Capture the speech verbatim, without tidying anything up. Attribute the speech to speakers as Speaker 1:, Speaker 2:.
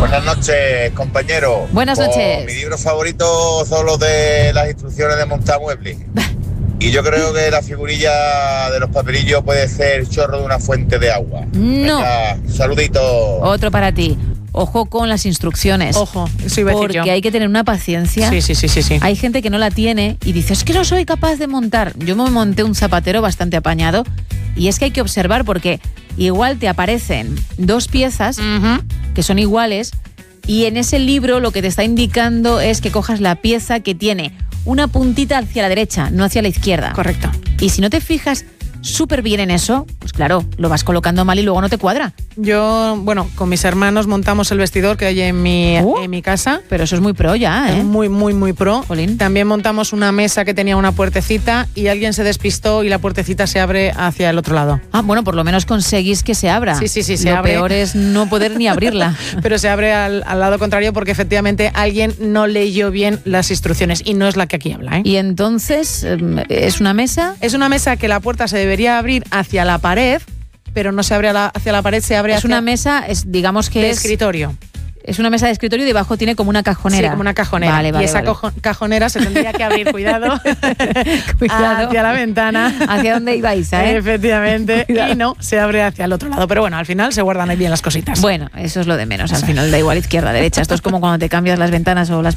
Speaker 1: Buenas noches, compañero.
Speaker 2: Buenas
Speaker 1: pues,
Speaker 2: noches.
Speaker 1: Mi libro favorito son los de las instrucciones de montar muebles. Y yo creo que la figurilla de los papelillos puede ser el chorro de una fuente de agua.
Speaker 2: No.
Speaker 1: Venga, saludito.
Speaker 2: Otro para ti. Ojo con las instrucciones.
Speaker 3: Ojo, eso iba a decir yo.
Speaker 2: Porque hay que tener una paciencia.
Speaker 3: Sí, sí, sí, sí, sí.
Speaker 2: Hay gente que no la tiene y dice, es que no soy capaz de montar. Yo me monté un zapatero bastante apañado y es que hay que observar porque igual te aparecen dos piezas
Speaker 3: Uh-huh.
Speaker 2: que son iguales y en ese libro lo que te está indicando es que cojas la pieza que tiene una puntita hacia la derecha, no hacia la izquierda.
Speaker 3: Correcto.
Speaker 2: Y si no te fijas súper bien en eso, pues claro, lo vas colocando mal y luego no te cuadra.
Speaker 3: Yo, bueno, con mis hermanos montamos el vestidor que hay en mi,
Speaker 2: Uh,
Speaker 3: en mi casa.
Speaker 2: Pero eso es muy pro ya, ¿eh?
Speaker 3: Es muy, muy, muy pro.
Speaker 2: Jolín.
Speaker 3: También montamos una mesa que tenía una puertecita y alguien se despistó y la puertecita se abre hacia el otro lado.
Speaker 2: Ah, bueno, por lo menos conseguís que se abra.
Speaker 3: Sí, sí, sí, se
Speaker 2: Lo
Speaker 3: abre.
Speaker 2: peor es no poder ni abrirla.
Speaker 3: Pero se abre al, al lado contrario porque efectivamente alguien no leyó bien las instrucciones y no es la que aquí habla, ¿eh?
Speaker 2: Y entonces, eh, ¿es una mesa?
Speaker 3: Es una mesa que la puerta se debería abrir hacia la pared, pero no se abre a la- hacia la pared, se abre
Speaker 2: Es
Speaker 3: hacia
Speaker 2: una mesa, es, digamos que
Speaker 3: de
Speaker 2: es,
Speaker 3: escritorio.
Speaker 2: es una mesa de escritorio y debajo tiene como una cajonera.
Speaker 3: Sí, como una cajonera.
Speaker 2: Vale, vale,
Speaker 3: y esa
Speaker 2: vale.
Speaker 3: cojo- cajonera se tendría que abrir, cuidado,
Speaker 2: Cuidado.
Speaker 3: hacia la ventana.
Speaker 2: ¿Hacia dónde ibais, eh?
Speaker 3: Efectivamente,
Speaker 2: Cuidado.
Speaker 3: y no, se abre hacia el otro lado. Pero bueno, al final se guardan ahí bien las cositas.
Speaker 2: Bueno, eso es lo de menos. Al final da igual izquierda, derecha. Esto es como cuando te cambias las ventanas o las